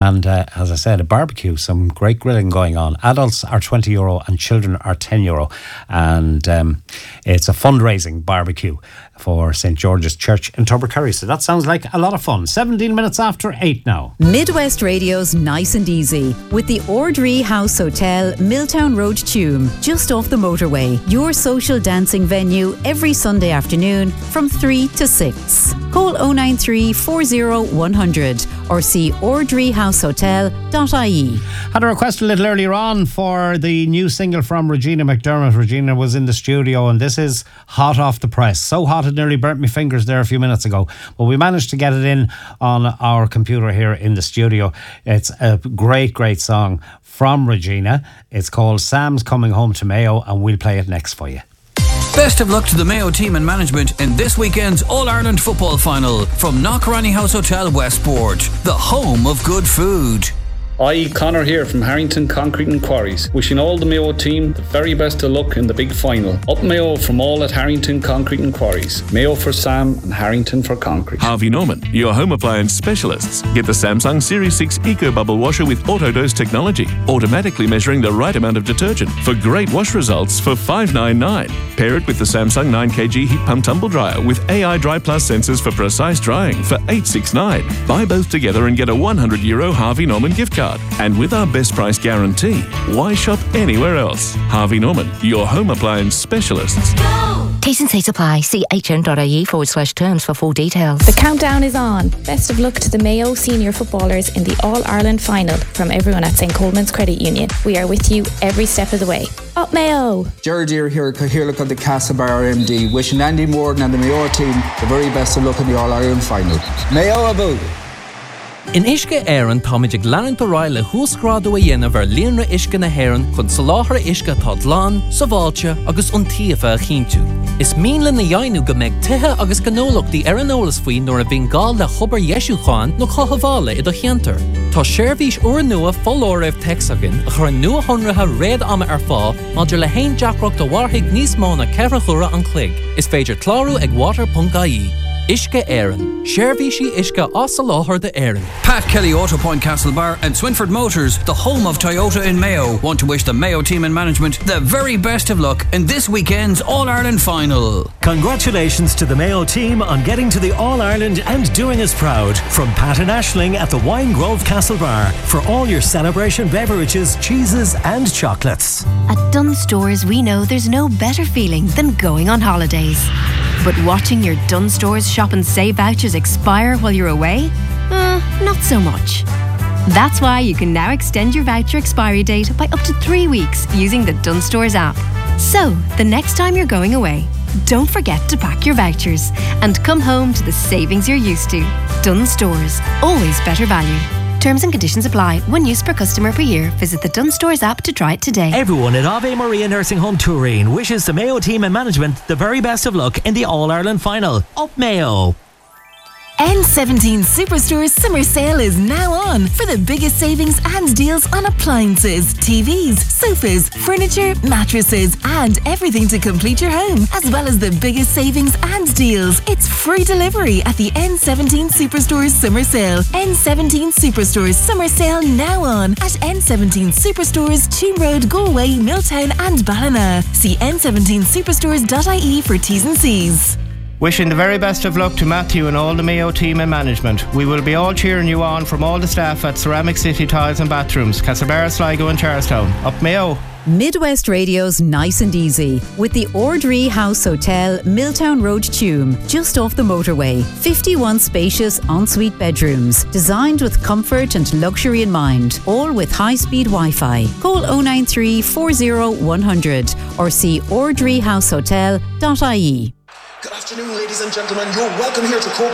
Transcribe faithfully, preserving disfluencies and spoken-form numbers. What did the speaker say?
And uh, as I said, a barbecue, some great grilling going on. Adults are twenty euro and children are ten euro. And um, it's a fundraising barbecue for Saint George's Church in Tubbercurry. So that sounds like a lot of fun. seventeen minutes after eight now. Midwest Radio's Nice and Easy with the Ordree House Hotel, Milltown Road, Tuam, just off the motorway. Your social dancing venue every Sunday afternoon from three to six. Call oh nine three, four oh, one hundred or see ordree house hotel dot I E. Had a request a little earlier on for the new single from Regina McDermott. Regina was in the studio and this is hot off the press. So hot it nearly burnt my fingers there a few minutes ago. But we managed to get it in on our computer here in the studio. It's a great, great song from Regina. It's called Sam's Coming Home to Mayo and we'll play it next for you. Best of luck to the Mayo team and management in this weekend's All-Ireland football final from Knockranny House Hotel Westport, the home of good food. I, Conor here from Harrington Concrete and Quarries, wishing all the Mayo team the very best of luck in the big final. Up Mayo from all at Harrington Concrete and Quarries. Mayo for Sam and Harrington for Concrete. Harvey Norman, your home appliance specialists. Get the Samsung Series six Eco Bubble Washer with Autodose technology, automatically measuring the right amount of detergent for great wash results for five ninety-nine. Pair it with the Samsung nine kilogram heat pump tumble dryer with A I Dry Plus sensors for precise drying for eight sixty-nine. Buy both together and get a one hundred euro Harvey Norman gift card. And with our best price guarantee, why shop anywhere else? Harvey Norman, your home appliance specialists. T's and C's apply. See hn.ie forward slash terms for full details. The countdown is on. Best of luck to the Mayo senior footballers in the All-Ireland final from everyone at Saint Coleman's Credit Union. We are with you every step of the way. Up Mayo! Gerard here, Cahirlock of the Castlebar M D, wishing Andy Morden and the Mayo team the very best of luck in the All-Ireland final. Mayo about! In Ishka Éireann táid ag leann do ráil le húsgrádú a dhéanamh ar líonra Ishka na hÉireann chun soláthar Ishka tá dlán, sa bháilte agus an tíofa a chinntiú. Is míle na dhéanú go mbeidh tithe agus gnólachtaí ar an eolas faoin nuair a bhíonn gá le chobar Yesúcháin nó chothabhála i do cheantar. Tá seirbhís uair nua follóibh texagan a chur an nua honratha réad ama ar fá maidir le haon deacracht do warthaigh níos mó na ceithre chura an clig. Is féidir clárú ag water dot I E. Ishka Éireann. Shervishi Ishka Osaláthar de Éireann. Pat Kelly Auto Point Castlebar and Swinford Motors, the home of Toyota in Mayo, want to wish the Mayo team and management the very best of luck in this weekend's All-Ireland final. Congratulations to the Mayo team on getting to the All-Ireland and doing us proud. From Pat and Aisling at the Wine Grove Castlebar for all your celebration beverages, cheeses and chocolates. At Dunnes Stores, we know there's no better feeling than going on holidays. But watching your Dunnes Stores shop and save vouchers expire while you're away? Uh, not so much. That's why you can now extend your voucher expiry date by up to three weeks using the Dunnes Stores app. So, the next time you're going away, don't forget to pack your vouchers and come home to the savings you're used to. Dunnes Stores, always better value. Terms and conditions apply. One use per customer per year. Visit the Dunnes Stores app to try it today. Everyone at Ave Maria Nursing Home Turin wishes the Mayo team and management the very best of luck in the All-Ireland final. Up Mayo! N seventeen Superstore's summer sale is now on for the biggest savings and deals on appliances, T Vs, sofas, furniture, mattresses and everything to complete your home, as well as the biggest savings and deals. It's free delivery at the N seventeen Superstore's summer sale. N seventeen Superstore's summer sale now on at N seventeen Superstores, Tuam Road, Galway, Milltown and Ballina. See n seventeen superstores dot I E for T's and C's. Wishing the very best of luck to Matthew and all the Mayo team and management. We will be all cheering you on from all the staff at Ceramic City Tiles and Bathrooms, Castlebar, Sligo and Charlestown. Up Mayo! Midwest Radio's Nice and Easy with the Ordree House Hotel, Milltown Road, Tuam, just off the motorway. fifty-one spacious ensuite bedrooms, designed with comfort and luxury in mind, all with high-speed Wi-Fi. Call oh nine three, four oh, one hundred or see ordree house hotel dot I E. Good afternoon, ladies and gentlemen. You're welcome here to Cork